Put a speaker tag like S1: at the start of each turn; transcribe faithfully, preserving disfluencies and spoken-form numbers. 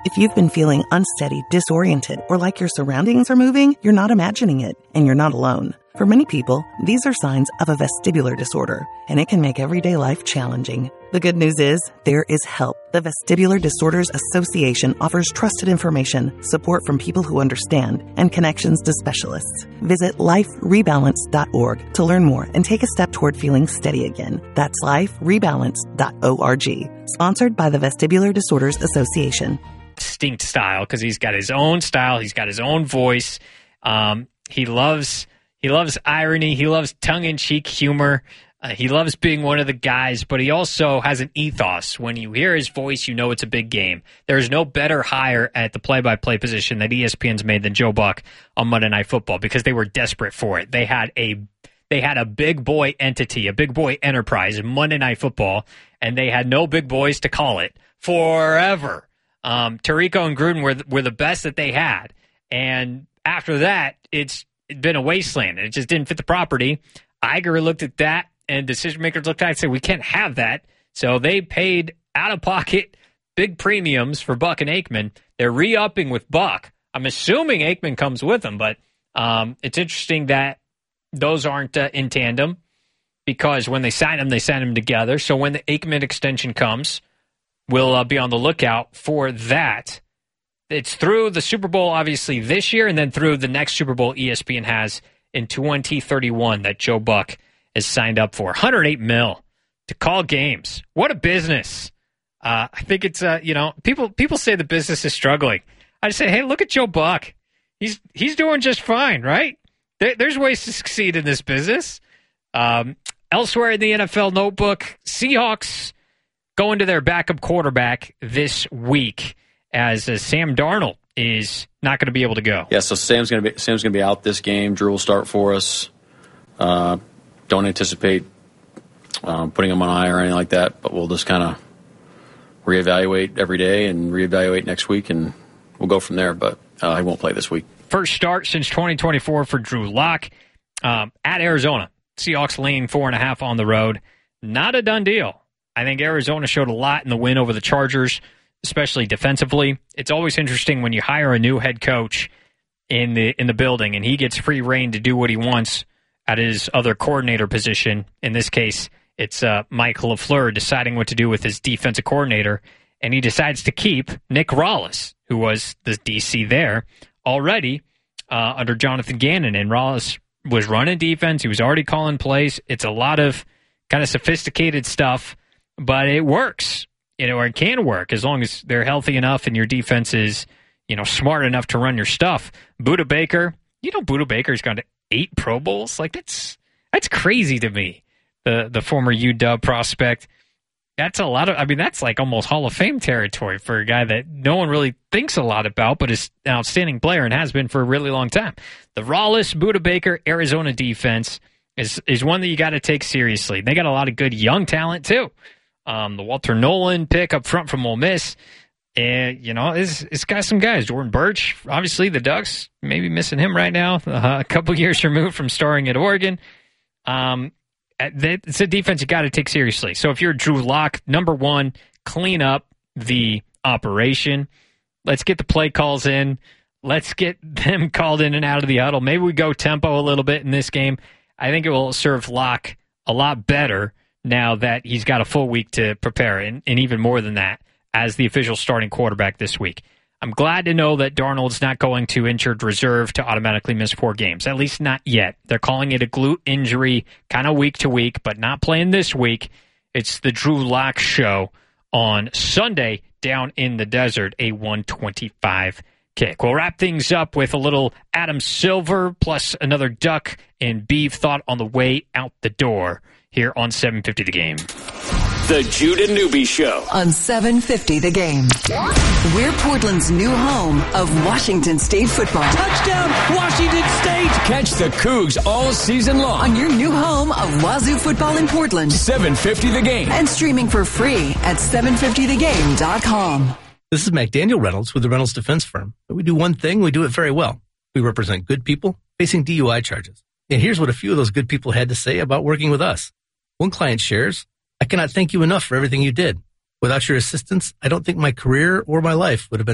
S1: If you've been feeling unsteady, disoriented, or like your surroundings are moving, you're not imagining it, and you're not alone. For many people, these are signs of a vestibular disorder, and it can make everyday life challenging. The good news is, there is help. The Vestibular Disorders Association offers trusted information, support from people who understand, and connections to specialists. Visit life rebalance dot org to learn more and take a step toward feeling steady again. That's life rebalance dot org. Sponsored by the Vestibular Disorders Association.
S2: Distinct style, because he's got his own style, he's got his own voice. Um, he loves he loves irony, he loves tongue-in-cheek humor. Uh, he loves being one of the guys, but he also has an ethos. When you hear his voice, you know it's a big game. There's no better hire at the play-by-play position that E S P N's made than Joe Buck on Monday Night Football, because they were desperate for it. They had a they had a big boy entity, a big boy enterprise in Monday Night Football, and they had no big boys to call it forever. Um, Tirico and Gruden were were the best that they had, and after that, it's been a wasteland. It just didn't fit the property. Iger looked at that, and decision makers looked at it and said, we can't have that. So they paid out-of-pocket big premiums for Buck and Aikman. They're re-upping with Buck. I'm assuming Aikman comes with them, but um, it's interesting that those aren't uh, in tandem, because when they sign them, they sign them together. So when the Aikman extension comes, we'll uh, be on the lookout for that. It's through the Super Bowl, obviously, this year, and then through the next Super Bowl E S P N has in twenty thirty-one that Joe Buck is signed up for. one hundred eight mil to call games. What a business. Uh, I think it's, uh, you know, people people say the business is struggling. I just say, hey, look at Joe Buck. He's he's doing just fine, right? There, there's ways to succeed in this business. Um, elsewhere in the N F L notebook, Seahawks going to their backup quarterback this week, as uh, Sam Darnold is not going to be able to go.
S3: Yeah, so Sam's going to be Sam's going to be out this game. Drew will start for us. Uh, don't anticipate um, putting him on I R or anything like that, but we'll just kind of reevaluate every day and reevaluate next week, and we'll go from there. But uh, he won't play this week.
S2: First start since twenty twenty-four for Drew Lock um, at Arizona. Seahawks laying four and a half on the road. Not a done deal. I think Arizona showed a lot in the win over the Chargers, especially defensively. It's always interesting when you hire a new head coach in the in the building and he gets free reign to do what he wants at his other coordinator position. In this case, it's uh, Mike LaFleur deciding what to do with his defensive coordinator, and he decides to keep Nick Rallis, who was the D C there already uh, under Jonathan Gannon. And Rallis was running defense. He was already calling plays. It's a lot of kind of sophisticated stuff, but it works. You know, or it can work as long as they're healthy enough and your defense is, you know, smart enough to run your stuff. Budda Baker, you know, Budda Baker's gone to eight Pro Bowls. Like, that's that's crazy to me. The the former U W prospect. That's a lot of, I mean, that's like almost Hall of Fame territory for a guy that no one really thinks a lot about, but is an outstanding player and has been for a really long time. The Rallis, Budda Baker, Arizona defense is, is one that you got to take seriously. They got a lot of good young talent, too. Um, the Walter Nolan pick up front from Ole Miss. And, you know, it's, it's got some guys. Jordan Birch, obviously the Ducks, maybe missing him right now. Uh, a couple years removed from starring at Oregon. Um, it's a defense you got to take seriously. So if you're Drew Lock, number one, clean up the operation. Let's get the play calls in. Let's get them called in and out of the huddle. Maybe we go tempo a little bit in this game. I think it will serve Lock a lot better now that he's got a full week to prepare, and, and even more than that, as the official starting quarterback this week. I'm glad to know that Darnold's not going to injured reserve to automatically miss four games, at least not yet. They're calling it a glute injury kind of week to week, but not playing this week. It's the Drew Lock show on Sunday down in the desert, a one twenty-five kick. We'll wrap things up with a little Adam Silver plus another Duck and Beef thought on the way out the door here on seven fifty The Game.
S4: The Jude and Newby Show
S5: on seven fifty The Game. We're Portland's new home of Washington State football.
S4: Touchdown, Washington State! Catch the Cougs all season long
S5: on your new home of Wazoo football in Portland.
S4: seven fifty The Game.
S5: And streaming for free at seven fifty the game dot com.
S6: This is McDaniel Reynolds with the Reynolds Defense Firm. We do one thing, we do it very well. We represent good people facing D U I charges. And here's what a few of those good people had to say about working with us. One client shares, "I cannot thank you enough for everything you did. Without your assistance, I don't think my career or my life would have been